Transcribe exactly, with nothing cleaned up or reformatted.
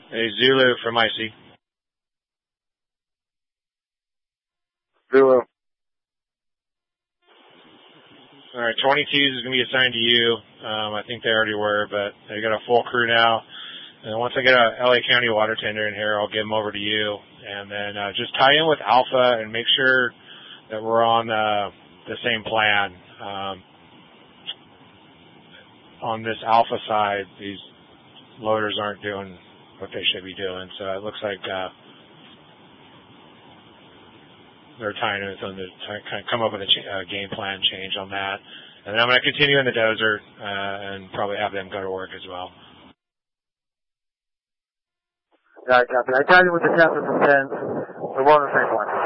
Hey, Zulu from I C. Zulu. All right, twenty-twos is going to be assigned to you. Um, I think they already were, but they got a full crew now. And once I get a L A County water tender in here, I'll give them over to you. And then uh, just tie in with Alpha and make sure that we're on uh, the same plan. Um, on this Alpha side, these loaders aren't doing what they should be doing. So it looks like uh, they're tying in with them to kind of come up with a ch- uh, game plan change on that. And then I'm going to continue in the dozer uh, and probably have them go to work as well. Got it, copy. I tied you with the Tesla from ten. We're on the same one.